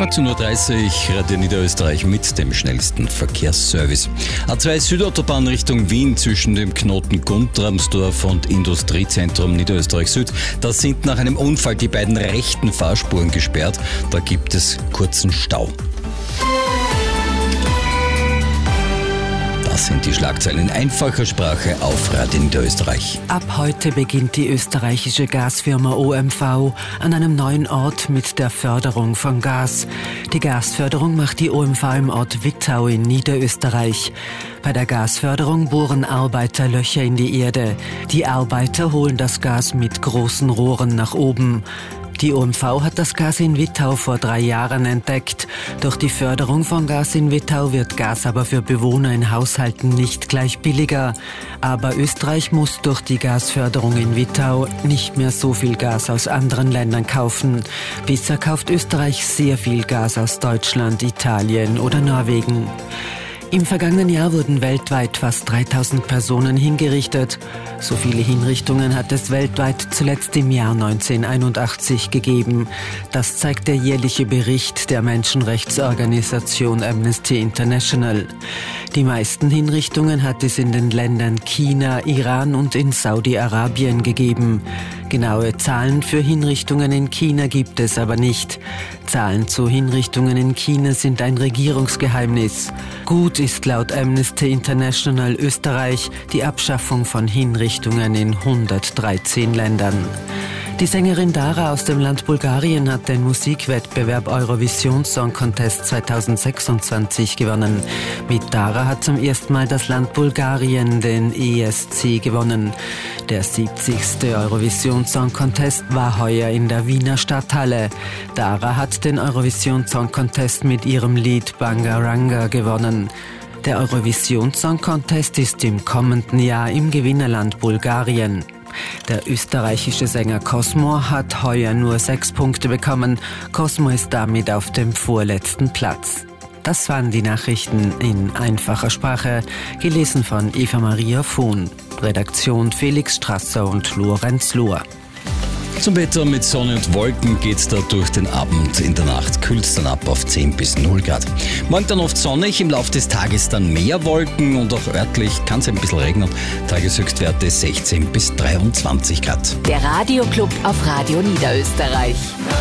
18.30 Uhr, Radio Niederösterreich mit dem schnellsten Verkehrsservice. A2 Südautobahn Richtung Wien zwischen dem Knoten Guntramsdorf und Industriezentrum Niederösterreich Süd. Da sind nach einem Unfall die beiden rechten Fahrspuren gesperrt. Da gibt es kurzen Stau. Das sind die Schlagzeilen in einfacher Sprache auf Radio Niederösterreich. Ab heute beginnt die österreichische Gasfirma OMV an einem neuen Ort mit der Förderung von Gas. Die Gasförderung macht die OMV im Ort Wittau in Niederösterreich. Bei der Gasförderung bohren Arbeiter Löcher in die Erde. Die Arbeiter holen das Gas mit großen Rohren nach oben. Die OMV hat das Gas in Wittau vor 3 Jahren entdeckt. Durch die Förderung von Gas in Wittau wird Gas aber für Bewohner in Haushalten nicht gleich billiger. Aber Österreich muss durch die Gasförderung in Wittau nicht mehr so viel Gas aus anderen Ländern kaufen. Bisher kauft Österreich sehr viel Gas aus Deutschland, Italien oder Norwegen. Im vergangenen Jahr wurden weltweit fast 3000 Personen hingerichtet. So viele Hinrichtungen hat es weltweit zuletzt im Jahr 1981 gegeben. Das zeigt der jährliche Bericht der Menschenrechtsorganisation Amnesty International. Die meisten Hinrichtungen hat es in den Ländern China, Iran und in Saudi-Arabien gegeben. Genaue Zahlen für Hinrichtungen in China gibt es aber nicht. Zahlen zu Hinrichtungen in China sind ein Regierungsgeheimnis. Gut ist laut Amnesty International Österreich die Abschaffung von Hinrichtungen in 113 Ländern. Die Sängerin Dara aus dem Land Bulgarien hat den Musikwettbewerb Eurovision Song Contest 2026 gewonnen. Mit Dara hat zum ersten Mal das Land Bulgarien den ESC gewonnen. Der 70. Eurovision Song Contest war heuer in der Wiener Stadthalle. Dara hat den Eurovision Song Contest mit ihrem Lied Bangaranga gewonnen. Der Eurovision Song Contest ist im kommenden Jahr im Gewinnerland Bulgarien. Der österreichische Sänger Cosmo hat heuer nur 6 Punkte bekommen. Cosmo ist damit auf dem vorletzten Platz. Das waren die Nachrichten in einfacher Sprache, gelesen von Eva-Maria Vohn. Redaktion Felix Strasser und Lorenz Lohr. Zum Wetter mit Sonne und Wolken geht's da durch den Abend. In der Nacht kühlt's dann ab auf 10 bis 0 Grad. Morgen dann oft sonnig, im Laufe des Tages dann mehr Wolken und auch örtlich kann es ein bisschen regnen. Tageshöchstwerte 16 bis 23 Grad. Der Radioclub auf Radio Niederösterreich.